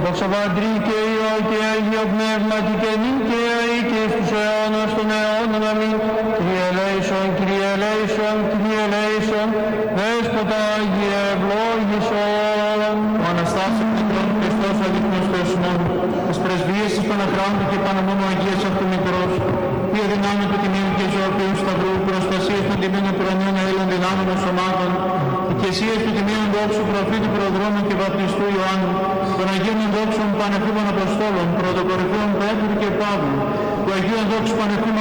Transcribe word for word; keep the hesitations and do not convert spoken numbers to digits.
δόξα Πατρί και Υιό και Αγίο Πνεύματι και νύχια ή και στους αιώνας των αιώνων. Αμήν. Kyrie eleison, Kyrie eleison, Kyrie eleison, Δέσποτα Άγιε ευλόγησον. Ο Αναστάσιος Μικρόν Χριστός αληθινός Θεός ημών, τις πρεσβείες της Παναχράντου και Παναμόνου Αγίας Αυτομικρός, δύο δυνάμει του Τιμίου και Ζωοποιού Σταυρού, προστασίες των Τιμίων Πουρανίων Αήλων δυνάμεων σωμάτων, οικεσίες του Τιμίων Δόξου Προφήτου Προδρόμου και Βαπτιστού Ιωάννου, των Αγίων Δόξων Πανεφήμων Αποστόλων, Πρωτοκορυφαίων Πέτρου και Παύλου, του Αγίου Δόξου Πανεφήμου